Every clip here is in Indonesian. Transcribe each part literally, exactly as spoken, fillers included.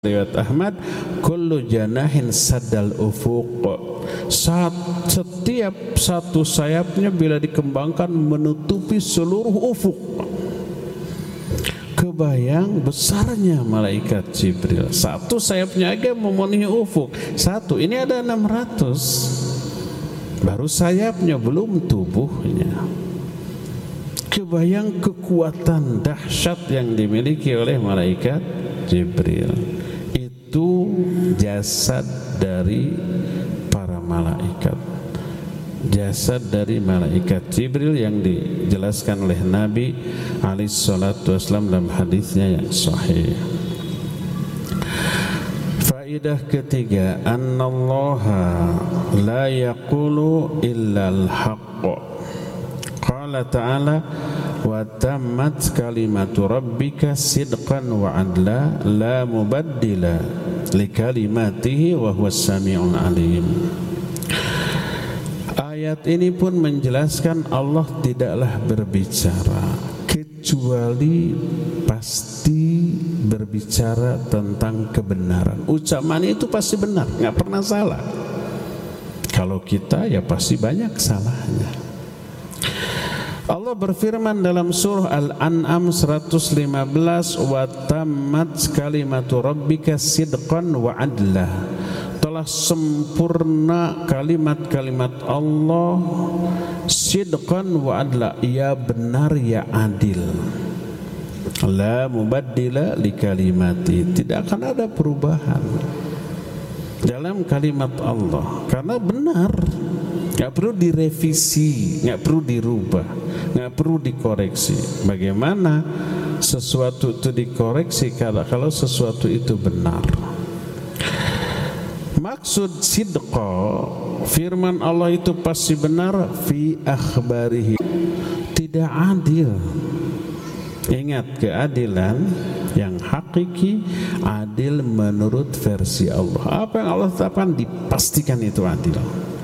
riwayat Ahmad, kullu janahin saddal ufuq. Saat setiap satu sayapnya bila dikembangkan menutupi seluruh ufuk. Kebayang besarnya malaikat Jibril. Satu sayapnya aja memenuhi ufuk. Satu, ini ada enam ratus. Baru sayapnya, belum tubuhnya. Kebayang kekuatan dahsyat yang dimiliki oleh malaikat Jibril. Itu jasad dari para malaikat, jasad dari malaikat Jibril yang dijelaskan oleh Nabi alaihi salatu wasallam dalam hadisnya yang sahih. Faidah ketiga, annallaha la yaqulu illa al-haqq. Qala ta'ala wa tammat kalimatu rabbika sidqan wa adla la mubaddila li kalimatihi wa huwas sami'ul alim. Ayat ini pun menjelaskan Allah tidaklah berbicara kecuali pasti berbicara tentang kebenaran. Ucapan itu pasti benar, nggak pernah salah. Kalau kita ya pasti banyak salahnya. Allah berfirman dalam surah Al-An'am seratus lima belas, wa tammat kalimatu rabbika sidqan wa adla. Telah sempurna kalimat-kalimat Allah sidqan wa adla, ya benar ya adil. La mubaddila li kalimati, tidak akan ada perubahan dalam kalimat Allah karena benar. Nggak perlu direvisi, nggak perlu dirubah, nggak perlu dikoreksi. Bagaimana sesuatu itu dikoreksi kalau, kalau sesuatu itu benar? Maksud sidqa, firman Allah itu pasti benar fi akhbarihi, tidak adil. Ingat, keadilan yang hakiki adil menurut versi Allah. Apa yang Allah tetapkan dipastikan itu adil.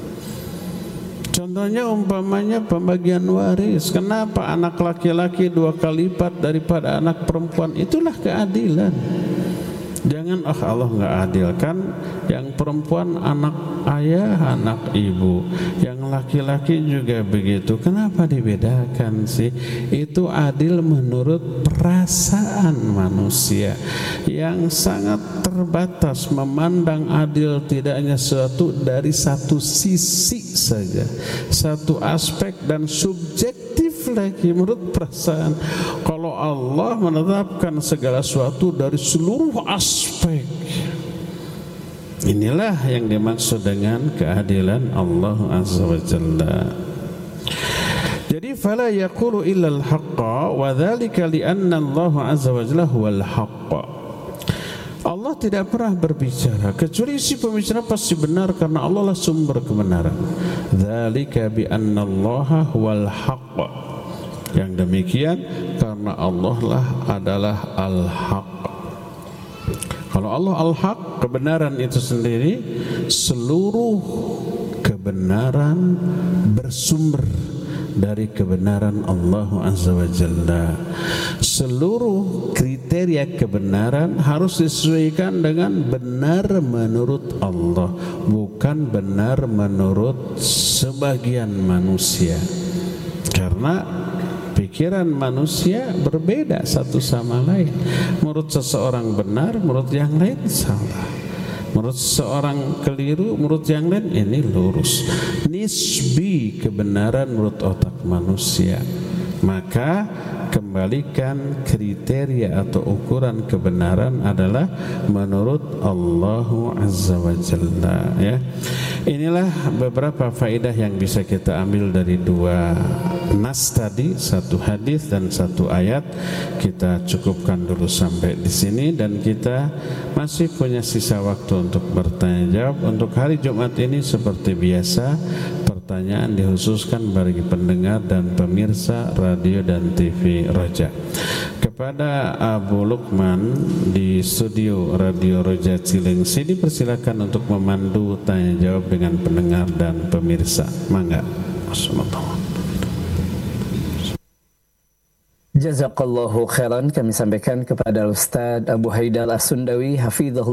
Contohnya umpamanya pembagian waris. Kenapa anak laki-laki dua kali lipat daripada anak perempuan? Itulah keadilan. Jangan ah Allah nggak adil kan, yang perempuan anak ayah, anak ibu, yang laki-laki juga begitu. Kenapa dibedakan sih? Itu adil menurut perasaan manusia yang sangat terbatas, memandang adil tidak hanya sesuatu dari satu sisi saja, satu aspek dan subjektif lagi menurut perasaan. Kalau Allah menetapkan segala sesuatu dari seluruh aspek, inilah yang dimaksud dengan keadilan Allah Azza wa Jalla. Jadi fala yaqulu illa al-haqqa wa dzalika li anna Allah Azza wa Jalla huwal haqq. Allah tidak pernah berbicara kecuali isi pembicaraan pasti benar karena Allah lah sumber kebenaran. Dzalika bi anna Allah huwal haqq. Yang demikian karena Allah lah adalah al-haq. Kalau Allah al-haq, kebenaran itu sendiri, seluruh kebenaran bersumber dari kebenaran Allah Azza wa Jalla. Seluruh kriteria kebenaran harus disesuaikan dengan benar menurut Allah, bukan benar menurut sebagian manusia. Karena pikiran manusia berbeda satu sama lain. Menurut seseorang benar, menurut yang lain salah. Menurut seseorang keliru, menurut yang lain ini lurus. Nisbi kebenaran menurut otak manusia. Maka kembalikan kriteria atau ukuran kebenaran adalah menurut Allah Azza wa Jalla, ya. Inilah beberapa faedah yang bisa kita ambil dari dua nas tadi, satu hadis dan satu ayat. Kita cukupkan dulu sampai di sini dan kita masih punya sisa waktu untuk bertanya jawab. Untuk hari Jumat ini seperti biasa, pertanyaan dikhususkan bagi pendengar dan pemirsa radio dan T V Roja. Kepada Abu Lukman di studio Radio Roja Cilengsi dipersilakan untuk memandu tanya jawab dengan pendengar dan pemirsa. Mangga. Jazakallahu khairan kami sampaikan kepada Ustaz Abu Haidar As-Sundawi hafizahullah